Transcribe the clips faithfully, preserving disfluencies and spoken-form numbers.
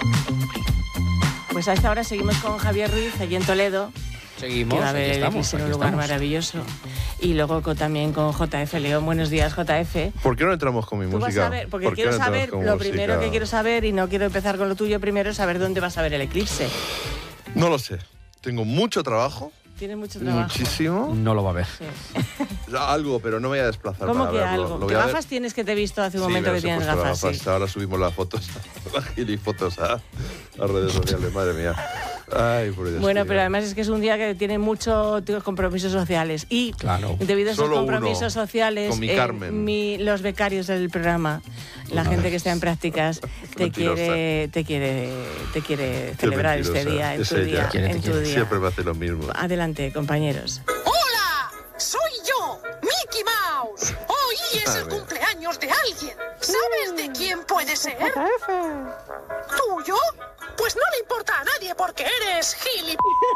Pues a esta hora seguimos con Javier Ruiz, allí en Toledo. Seguimos, que va a ver aquí estamos, en un aquí lugar estamos. maravilloso. Y luego con, también con J F León. Buenos días, J F. ¿Por qué no entramos con mi Tú música? vas a ver, porque ¿Por qué quiero no entramos saber, con lo música? primero que quiero saber, y no quiero empezar con lo tuyo primero, es saber dónde vas a ver el eclipse. No lo sé. Tengo mucho trabajo. Tienes mucho trabajo. Muchísimo. No lo va a ver. Sí. Algo, pero no me voy a desplazar ¿Cómo para que verlo. algo? Lo ¿Qué voy a ver. gafas tienes que te he visto hace un Sí, momento me que las he tienes puesto gafas? las Sí. Ahora subimos las fotos, las gilifotos a las redes sociales, madre mía. Ay, por Dios. Bueno, tío. pero además es que es un día que tiene muchos compromisos sociales. Y Claro. debido a esos Solo compromisos uno, sociales, con mi Carmen. mi- los becarios del programa, la gente que está en prácticas, te Mentirosa. quiere, te quiere, te quiere Qué celebrar este mentirosa. día, en Es tu ella. día, Quiere, te en tu quiere. día. Siempre me hace lo mismo. Adelante, compañeros. ¡Hola! ¡Soy yo, Mickey Mouse! Hoy es el A ver. cumpleaños de alguien. ¿Sabes de quién puede ser? ¿Tuyo? Pues no le importa a nadie porque eres gilip...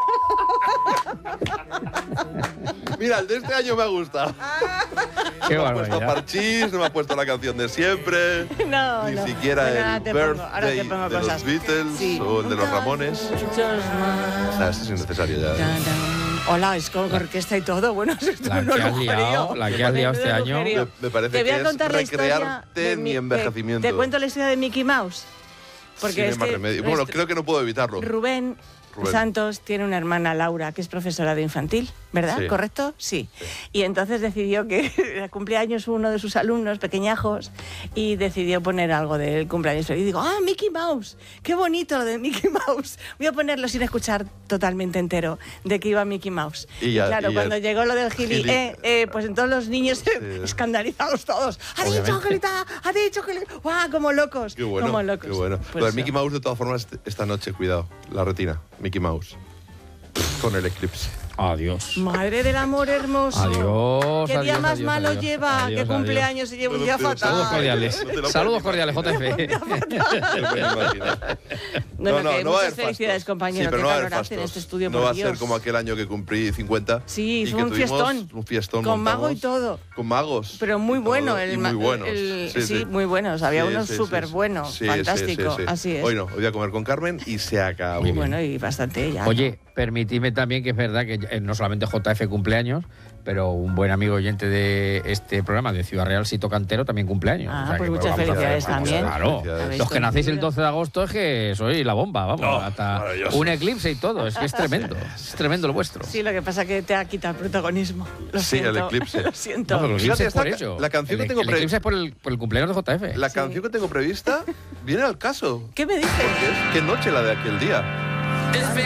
Mira, el de este año me ha gustado. Qué No me ha puesto barbaridad. Parchís, no me ha puesto la canción de siempre. No, Ni no. siquiera Bueno, el ahora te pongo- ahora te birthday pongo de cosas. los Beatles Sí. o el de los Ramones. Muchos más. Nah, este es innecesario ya. Tan, tan. Hola, es con orquesta y todo. Bueno, esto La es un que has liado, lujurio. la que has liado este Menudo año. lujurio. Me- me parece Te voy que a es contar la historia recrearte de en mi te- envejecimiento. Te, cuento la historia de Mickey Mouse. Porque Sin es más que remedio. Bueno, nuestro- creo que no puedo evitarlo. Rubén, Rubén. Santos tiene una hermana, Laura, que es profesora de infantil, ¿verdad? Sí. ¿Correcto? Sí. Y entonces decidió que era cumpleaños uno de sus alumnos, pequeñajos, y decidió poner algo del cumpleaños. Y digo, ¡ah, Mickey Mouse! ¡Qué bonito lo de Mickey Mouse! Voy a ponerlo sin escuchar totalmente entero de que iba Mickey Mouse. Y ya- claro, y ya- cuando llegó lo del gili, Gili- eh, eh, pues entonces los niños escandalizados todos. ¡Ha dicho, Obviamente. Angelita! ¡Ha dicho, Angelita! ¡Guau! Como locos. Qué bueno, como locos. qué bueno. Pues Lo de eso. Mickey Mouse, de todas formas, esta noche, cuidado, la retina, Mickey Mouse, con el eclipse. Adiós. Madre del amor hermoso. Adiós, ¿Qué día adiós, más adiós, malo adiós. lleva? Adiós, ¿Qué cumpleaños se lleva un día fatal? Saludos cordiales. No te lo Saludos puedes cordiales, J F. No me imagino. Bueno, que va a muchas haber felicidades, fastos. compañero. Sí, pero Qué no va a haber calor hace en fastos. este estudio, No por va a Dios. ser como aquel año que cumplí cincuenta. Sí, y fue que un tuvimos fiestón. Un fiestón Con mago y montamos. todo. Con magos. Pero muy y bueno. todo, El, y ma- muy buenos. el- sí, sí, sí. muy buenos. Había Sí, unos sí, sí, súper sí. buenos. Sí, sí, Fantástico. sí, sí. Así es. Hoy no, hoy voy a comer con Carmen y se acabó. Muy Y bueno, y bastante ya. Oye, permitidme también que es verdad que eh, no solamente J F cumpleaños, pero un buen amigo oyente de este programa de Ciudad Real, Sito Cantero, también cumpleaños. Ah, O sea pues que muchas vamos a hacer- felicidades también. Claro. Felicidades. Los que nacéis el doce de agosto es que sois la bomba, vamos. Oh, hasta maravilloso. un eclipse y todo. Es que es tremendo. Es tremendo lo vuestro. Sí, lo que pasa es que te ha quitado el protagonismo. Lo Sí, el siento. eclipse. Lo siento. No, pero el eclipse Fíjate, es por esta ca- ello. la canción el, que tengo el pre- eclipse es por el, por el cumpleaños de J F. La Sí. canción que tengo prevista viene al caso. ¿Qué me dices? Porque es qué noche la de aquel día.